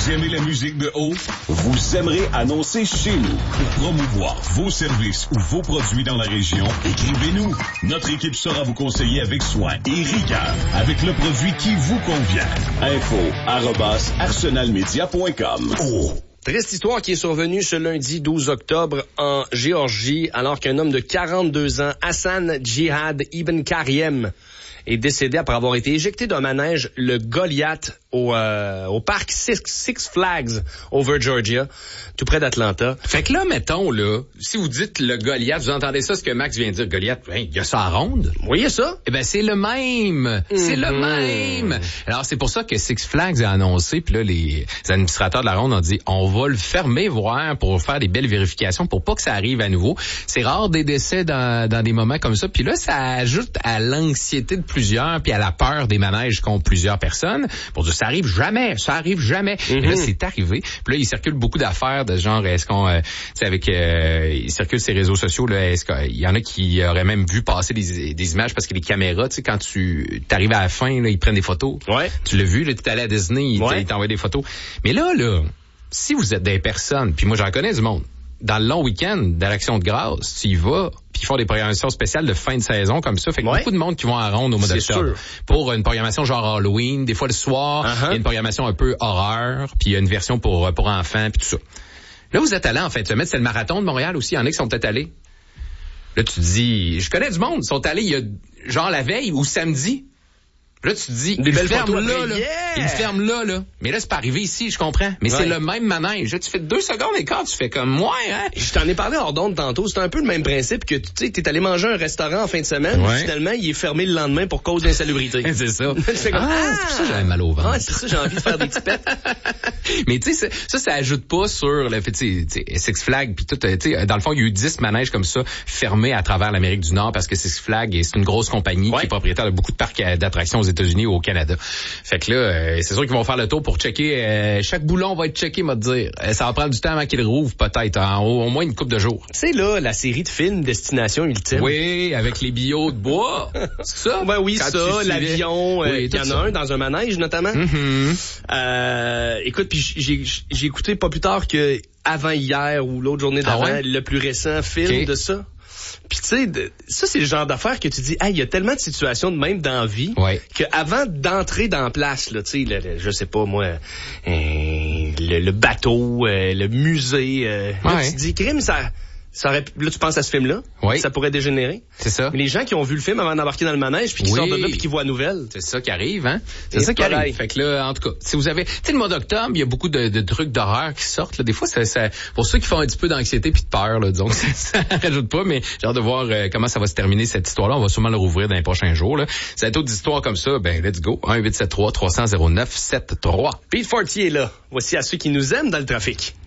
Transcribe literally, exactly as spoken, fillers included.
Vous aimez la musique de haut? Vous aimerez annoncer chez nous. Pour promouvoir vos services ou vos produits dans la région, écrivez-nous. Notre équipe saura vous conseiller avec soin et rigueur, avec le produit qui vous convient. Info arobase arsenalmedia point com. Oh. Triste histoire qui est survenue ce lundi douze octobre en Géorgie, alors qu'un homme de quarante-deux ans, Hassan Jihad Ibn Kariem, est décédé après avoir été éjecté d'un manège, le Goliath, au, euh, au parc Six, Six Flags over Georgia, tout près d'Atlanta. Fait que là, mettons, là, si vous dites le Goliath, vous entendez ça, ce que Max vient de dire, Goliath, hein, il y a ça à ronde. Oui, il y a ça. Eh ben, c'est le même. Mm-hmm. C'est le même. Alors, c'est pour ça que Six Flags a annoncé, puis là, les administrateurs de la ronde ont dit, on va le fermer, voir, pour faire des belles vérifications, pour pas que ça arrive à nouveau. C'est rare des décès dans, dans des moments comme ça, puis là, ça ajoute à l'anxiété de plusieurs, puis à la peur des manèges qu'ont plusieurs personnes, pour dire, ça arrive jamais, ça arrive jamais. Mm-hmm. Et là, c'est arrivé. Puis là, il circule beaucoup d'affaires de genre, est-ce qu'on, euh, tu sais, avec, euh, il circule ces réseaux sociaux, là, est-ce qu'il y en a qui auraient même vu passer des, des images parce que les caméras, tu sais, quand tu t'arrives à la fin, là, ils prennent des photos. Ouais. Tu l'as vu, là, tu es allé à Disney, ils, ouais. ils t'envoient des photos. Mais là, là, si vous êtes des personnes, puis moi, j'en connais du monde, dans le long week-end de l'Action de grâce, tu y vas, puis ils font des programmations spéciales de fin de saison comme ça. Fait que ouais. beaucoup de monde qui vont à ronde au mois d'octobre pour une programmation genre Halloween. Des fois, le soir, il uh-huh. y a une programmation un peu horreur, puis il y a une version pour pour enfants, puis tout ça. Là, vous êtes allés en fin de semaine, c'est le marathon de Montréal aussi. Il y en a qui sont peut-être allés. Là, tu te dis, je connais du monde, ils sont allés il y a genre la veille ou samedi. Là, tu te dis, des il belles ferme photos là, là. Yeah! Il ferme là, là. Mais là, c'est pas arrivé ici, je comprends. Mais ouais. c'est le même manège. Là, tu fais deux secondes et quart, tu fais comme moi, hein. Je t'en ai parlé hors d'onde tantôt. C'est un peu le même principe que, tu sais, t'es allé manger un restaurant en fin de semaine. Ouais. Finalement, il est fermé le lendemain pour cause d'insalubrité. c'est ça. Je fais comme, ah, ah, c'est pour ça que j'avais mal au ventre. Ah, c'est ça, j'ai envie de faire des petits pets. Mais tu sais, ça, ça ajoute pas sur le fait, tu sais, Six Flags puis tout, tu sais, dans le fond, il y a eu dix manèges comme ça fermés à travers l'Amérique du Nord parce que Six Flags, c'est une grosse compagnie ouais. qui est propriétaire de beaucoup de parcs d'attractions aux États-Unis et au Canada. Fait que là, euh, c'est sûr qu'ils vont faire le tour pour checker. Euh, chaque boulon va être checké, m'a dire. Euh, ça va prendre du temps avant qu'ils le rouvrent, peut-être, en au, au moins une couple de jours. Tu sais, là, la série de films Destination Ultime. Oui, avec les billots de bois. C'est ça? Ben oui, Quand ça, l'avion. Il euh, oui, y en ça. a un dans un manège, notamment. Mm-hmm. Euh, écoute, puis j'ai, j'ai écouté pas plus tard que avant hier ou l'autre journée d'avant, ah ouais? le plus récent film okay. de ça. Puis tu sais, ça c'est le genre d'affaire que tu dis, ah, il y a tellement de situations de même dans la vie ouais. que avant d'entrer dans la place, là, tu sais, je sais pas moi, euh, le, le bateau, euh, le musée, euh, ouais. là, tu te dis, crime, ça. Ça aurait, là, tu penses à ce film-là? Oui. Ça pourrait dégénérer? C'est ça. Mais les gens qui ont vu le film avant d'embarquer dans le manège puis qui oui. sortent de là puis qui voient la nouvelle. C'est ça qui arrive, hein? C'est Et ça qui pareil. arrive. Fait que là, en tout cas, si vous avez, tu sais, le mois d'octobre, il y a beaucoup de, de trucs d'horreur qui sortent, là. Des fois, ça, ça, pour ceux qui font un petit peu d'anxiété puis de peur, là, disons, ça, ça rajoute pas, mais j'ai hâte de voir euh, comment ça va se terminer cette histoire-là. On va sûrement le rouvrir dans les prochains jours, là. Si vous d'autres histoires comme ça, ben, let's go. un huit sept trois trois zéro zéro neuf sept trois. Pete Fortier est là. Voici à ceux qui nous aiment dans le trafic.